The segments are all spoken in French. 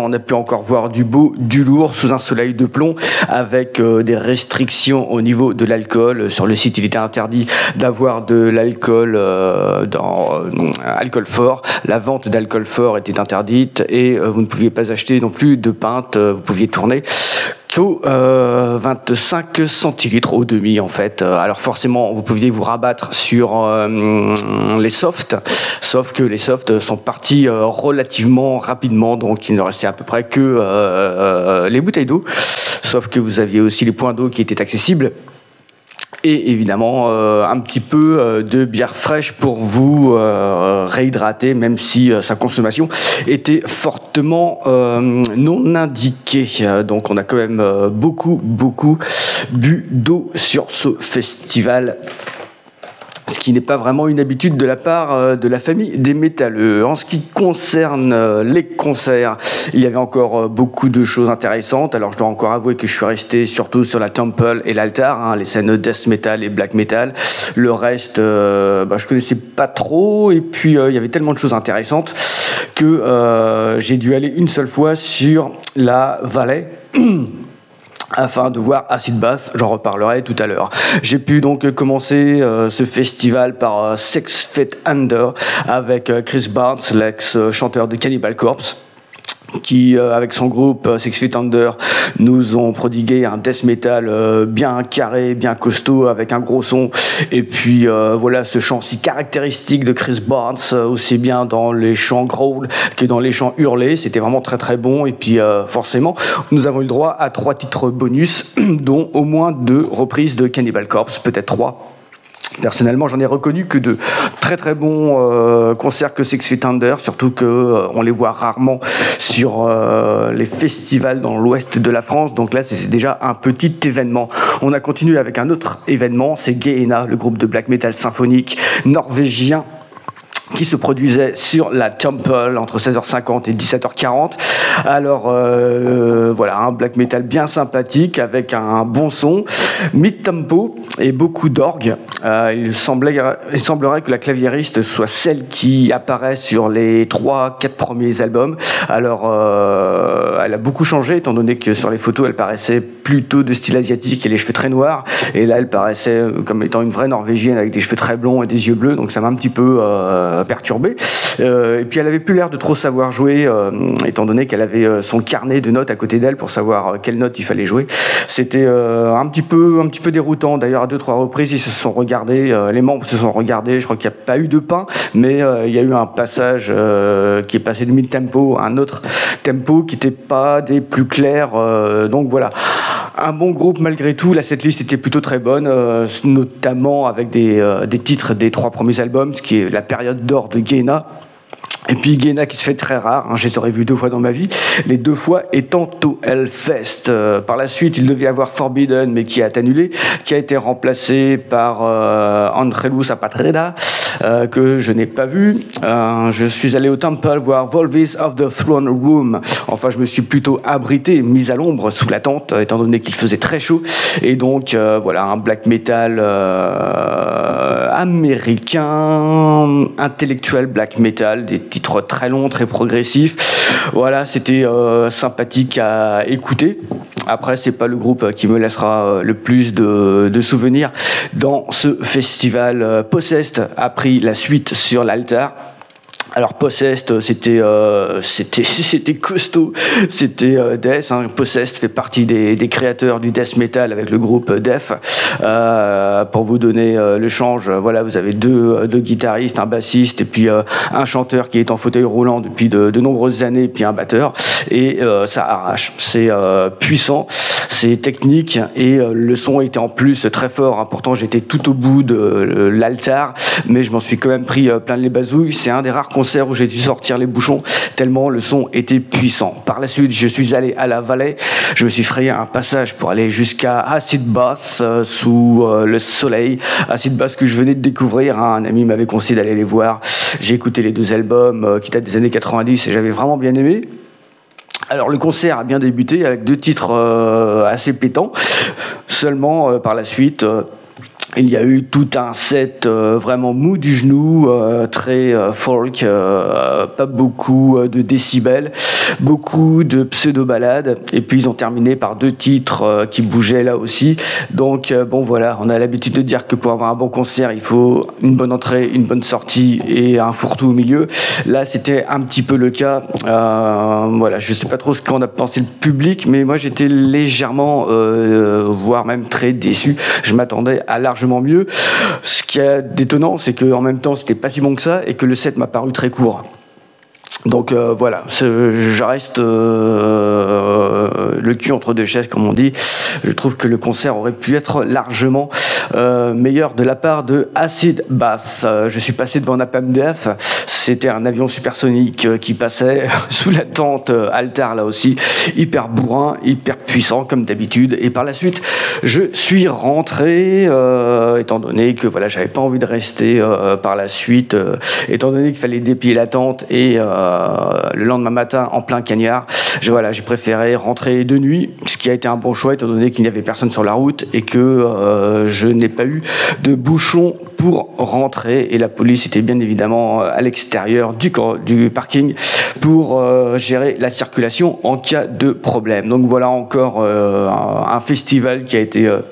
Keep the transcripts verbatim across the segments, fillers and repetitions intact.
on a pu encore voir du beau, du lourd, sous un soleil de plomb, avec euh, des restrictions au niveau de l'alcool. Sur le site, il était interdit d'avoir de l'alcool, euh, dans, euh, alcool fort. La vente d'alcool fort était interdite et euh, vous ne pouviez pas acheter non plus de pinte. Vous pouviez tourner qu'au euh, vingt-cinq centilitres au demi en fait. Alors forcément, vous pouviez vous rabattre sur euh, les softs, sauf que les softs sont partis euh, relativement rapidement, donc il ne restait à peu près que euh, euh, les bouteilles d'eau, sauf que vous aviez aussi les points d'eau qui étaient accessibles. Et évidemment, euh, un petit peu euh, de bière fraîche pour vous euh, réhydrater, même si euh, sa consommation était fortement euh, non indiquée. Euh, donc on a quand même euh, beaucoup, beaucoup bu d'eau sur ce festival. Ce qui n'est pas vraiment une habitude de la part euh, de la famille des métalleux. En ce qui concerne euh, les concerts, il y avait encore euh, beaucoup de choses intéressantes. Alors je dois encore avouer que je suis resté surtout sur la Temple et l'Altar, hein, les scènes death metal et black metal. Le reste, euh, bah, je connaissais pas trop. Et puis euh, il y avait tellement de choses intéressantes que euh, j'ai dû aller une seule fois sur la vallée. Afin de voir Acid Bath, j'en reparlerai tout à l'heure. J'ai pu donc commencer euh, ce festival par euh, Six Feet Under avec euh, Chris Barnes, l'ex-chanteur de Cannibal Corpse, qui, euh, avec son groupe euh, Six Feet Under, nous ont prodigué un death metal euh, bien carré, bien costaud, avec un gros son. Et puis euh, voilà, ce chant si caractéristique de Chris Barnes, euh, aussi bien dans les chants growl que dans les chants hurlés. C'était vraiment très très bon. Et puis euh, forcément, nous avons eu le droit à trois titres bonus, dont au moins deux reprises de Cannibal Corpse, peut-être trois. Personnellement, j'en ai reconnu que de très très bons euh, concerts que Six Feet Under, surtout que euh, on les voit rarement sur euh, les festivals dans l'ouest de la France. Donc là, c'est déjà un petit événement. On a continué avec un autre événement, c'est Gehenna, le groupe de black metal symphonique norvégien, qui se produisait sur la Temple entre seize heures cinquante et dix-sept heures quarante. Alors euh, voilà, un black metal bien sympathique avec un bon son, mid-tempo et beaucoup d'orgue. Euh, il, semblait, il semblerait que la claviériste soit celle qui apparaît sur les trois quatre premiers albums. Alors euh, elle a beaucoup changé étant donné que sur les photos elle paraissait plutôt de style asiatique et les cheveux très noirs, et là elle paraissait comme étant une vraie norvégienne avec des cheveux très blonds et des yeux bleus, donc ça m'a un petit peu euh, perturbée. Euh, et puis elle avait plus l'air de trop savoir jouer, euh, étant donné qu'elle avait euh, son carnet de notes à côté d'elle pour savoir euh, quelle note il fallait jouer. C'était euh, un petit peu, un petit peu déroutant. D'ailleurs, à deux trois reprises, ils se sont regardés, euh, les membres se sont regardés. Je crois qu'il n'y a pas eu de pain, mais euh, il y a eu un passage euh, qui est passé de mid-tempo à un autre tempo qui n'était pas des plus clairs. Euh, donc voilà, un bon groupe malgré tout. La setlist était plutôt très bonne, euh, notamment avec des, euh, des titres des trois premiers albums, ce qui est la période d'or de Gehenna. Et puis Gehenna qui se fait très rare, hein, je les aurais vus deux fois dans ma vie, les deux fois étant au Hellfest. Euh, par la suite, il devait y avoir Forbidden, mais qui a été annulé, qui a été remplacé par euh, Angelus Apatrida, euh, que je n'ai pas vu. Euh, je suis allé au Temple voir Volvis of the Throne Room. Enfin, je me suis plutôt abrité, mis à l'ombre sous la tente, étant donné qu'il faisait très chaud. Et donc, euh, voilà, un black metal euh, américain, intellectuel black metal, des titres très longs, très progressifs. Voilà, c'était euh, sympathique à écouter. Après, c'est pas le groupe qui me laissera le plus de, de souvenirs dans ce festival. Possessed a pris la suite sur l'Altar. Alors Possessed, c'était euh, c'était c'était costaud, c'était euh, Death. Hein. Possessed fait partie des, des créateurs du death metal avec le groupe Death. Euh, pour vous donner euh, le change, voilà, vous avez deux deux guitaristes, un bassiste et puis euh, un chanteur qui est en fauteuil roulant depuis de, de nombreuses années, puis un batteur, et euh, ça arrache. C'est euh, puissant, c'est technique et euh, le son était en plus très fort. Hein. Pourtant j'étais tout au bout de euh, l'Altar, mais je m'en suis quand même pris euh, plein les bazouilles. C'est un des rares concerts où j'ai dû sortir les bouchons tellement le son était puissant. Par la suite, je suis allé à la vallée. Je me suis frayé un passage pour aller jusqu'à Acid Bath euh, sous euh, le soleil. Acid Bath que je venais de découvrir. Hein. Un ami m'avait conseillé d'aller les voir. J'ai écouté les deux albums euh, qui datent des années quatre-vingt-dix et j'avais vraiment bien aimé. Alors le concert a bien débuté avec deux titres euh, assez pétants. Seulement euh, par la suite... Euh, Il y a eu tout un set euh, vraiment mou du genou, euh, très euh, folk, euh, pas beaucoup euh, de décibels, beaucoup de pseudo-ballades, et puis ils ont terminé par deux titres euh, qui bougeaient là aussi. Donc euh, bon voilà, on a l'habitude de dire que pour avoir un bon concert, il faut une bonne entrée, une bonne sortie et un fourre-tout au milieu. Là, c'était un petit peu le cas. Euh, voilà, je sais pas trop ce qu'en a pensé le public, mais moi j'étais légèrement, euh, voire même très déçu. Je m'attendais à largement mieux. Ce qui est détonnant, c'est qu'en même temps, c'était pas si bon que ça et que le set m'a paru très court. Donc euh, voilà, je reste euh, le cul entre deux chaises, comme on dit. Je trouve que le concert aurait pu être largement euh, meilleur de la part de Acid Bath. Euh, je suis passé devant Napalm Death. C'était un avion supersonique qui passait sous la tente Altar, là aussi, hyper bourrin, hyper puissant comme d'habitude. Et par la suite, je suis rentré, euh, étant donné que voilà, j'avais pas envie de rester euh, par la suite, euh, étant donné qu'il fallait déplier la tente et euh, le lendemain matin en plein cagnard, je, voilà, j'ai préféré rentrer de nuit, ce qui a été un bon choix étant donné qu'il n'y avait personne sur la route et que euh, je n'ai pas eu de bouchon pour rentrer. Et la police était bien évidemment à l'extérieur Du, du parking pour euh, gérer la circulation en cas de problème. Donc voilà encore euh, un, un festival qui a été euh,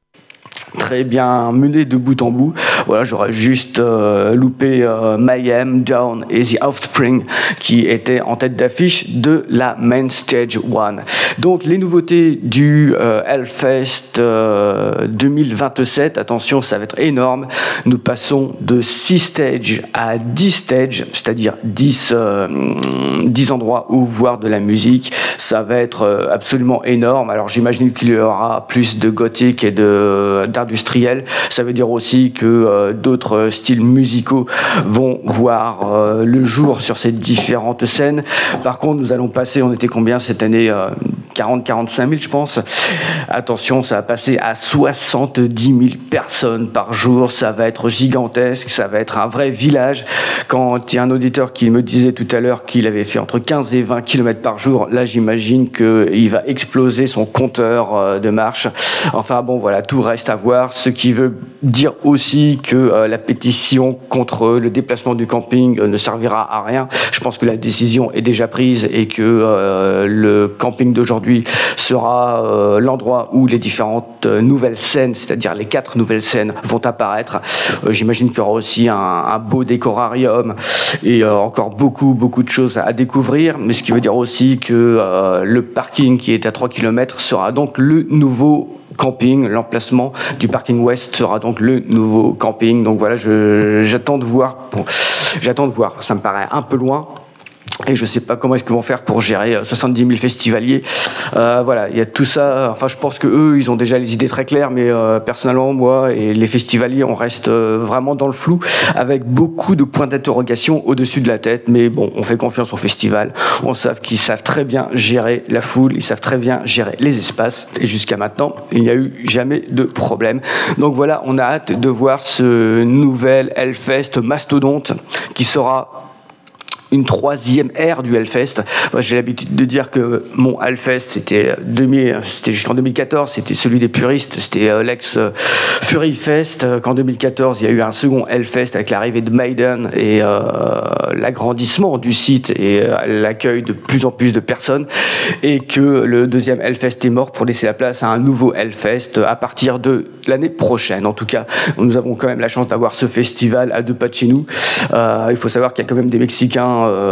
très bien mené de bout en bout. Voilà, j'aurais juste euh, loupé euh, Mayhem, Down et The Offspring qui étaient en tête d'affiche de la Main Stage un. Donc les nouveautés du euh, Hellfest euh, deux mille vingt-sept, attention, ça va être énorme. Nous passons de six stages à dix stages, c'est-à-dire dix, euh, dix endroits où voir de la musique. Ça va être euh, absolument énorme. Alors j'imagine qu'il y aura plus de gothique et de d'industriel. Ça veut dire aussi que euh, d'autres styles musicaux vont voir euh, le jour sur ces différentes scènes. Par contre, nous allons passer, on était combien cette année, euh, quarante à quarante-cinq mille, je pense. Attention, ça va passer à soixante-dix mille personnes par jour. Ça va être gigantesque. Ça va être un vrai village. Quand il y a un auditeur qui me disait tout à l'heure qu'il avait fait entre quinze et vingt kilomètres par jour, là, j'imagine qu'il va exploser son compteur euh, de marche. Enfin bon, voilà, tout reste à voir, ce qui veut dire aussi que euh, la pétition contre le déplacement du camping euh, ne servira à rien. Je pense que la décision est déjà prise et que euh, le camping d'aujourd'hui sera euh, l'endroit où les différentes euh, nouvelles scènes, c'est-à-dire les quatre nouvelles scènes, vont apparaître. Euh, j'imagine qu'il y aura aussi un, un beau décorarium et euh, encore beaucoup, beaucoup de choses à découvrir, mais ce qui veut dire aussi que euh, le parking qui est à trois kilomètres sera donc le nouveau camping. L'emplacement du parking ouest sera donc le nouveau camping. Donc voilà, je, j'attends de voir. Bon, j'attends de voir. Ça me paraît un peu loin. Et je ne sais pas comment est-ce qu'ils vont faire pour gérer soixante-dix mille festivaliers. Euh, voilà, il y a tout ça. Enfin, je pense que eux, ils ont déjà les idées très claires, mais euh, personnellement, moi et les festivaliers, on reste euh, vraiment dans le flou, avec beaucoup de points d'interrogation au-dessus de la tête. Mais bon, on fait confiance au festival. On sait qu'ils savent très bien gérer la foule, ils savent très bien gérer les espaces. Et jusqu'à maintenant, il n'y a eu jamais de problème. Donc voilà, on a hâte de voir ce nouvel Hellfest mastodonte qui sera une troisième ère du Hellfest. Moi, j'ai l'habitude de dire que mon Hellfest, c'était, deux mille, c'était jusqu'en deux mille quatorze, c'était celui des puristes, c'était euh, l'ex euh, Fury Fest, euh, qu'en deux mille quatorze, il y a eu un second Hellfest avec l'arrivée de Maiden et euh, l'agrandissement du site et euh, l'accueil de plus en plus de personnes, et que le deuxième Hellfest est mort pour laisser la place à un nouveau Hellfest à partir de l'année prochaine. En tout cas, nous avons quand même la chance d'avoir ce festival à deux pas de chez nous. Euh, il faut savoir qu'il y a quand même des Mexicains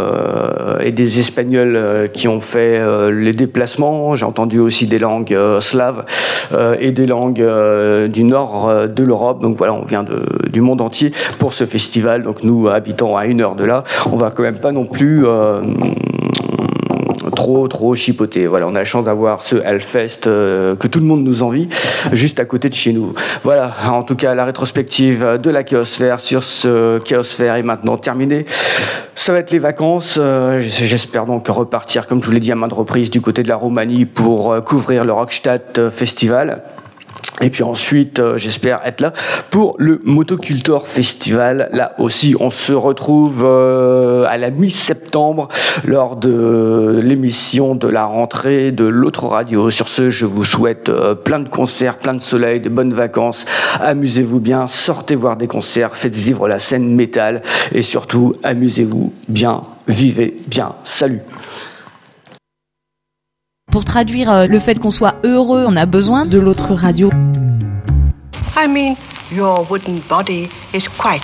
Euh, et des Espagnols euh, qui ont fait euh, les déplacements. J'ai entendu aussi des langues euh, slaves euh, et des langues euh, du nord euh, de l'Europe. Donc voilà, on vient de, du monde entier pour ce festival. Donc nous, habitant à une heure de là, on va quand même pas non plus euh, trop trop chipoter. Voilà, on a la chance d'avoir ce Hellfest euh, que tout le monde nous envie, juste à côté de chez nous. Voilà, en tout cas, la rétrospective de la Chaosphère sur ce Chaosphère est maintenant terminée. Ça va être les vacances. Euh, j'espère donc repartir, comme je vous l'ai dit à maintes reprises, du côté de la Roumanie pour euh, couvrir le Rockstadt Festival. Et puis ensuite, euh, j'espère être là pour le Motocultor Festival. Là aussi, on se retrouve euh, à la mi-septembre lors de l'émission de la rentrée de l'autre radio. Sur ce, je vous souhaite euh, plein de concerts, plein de soleil, de bonnes vacances. Amusez-vous bien, sortez voir des concerts, faites vivre la scène métal et surtout, amusez-vous bien, vivez bien. Salut! Pour traduire le fait qu'on soit heureux, on a besoin de l'autre radio. I mean, your wooden body is quite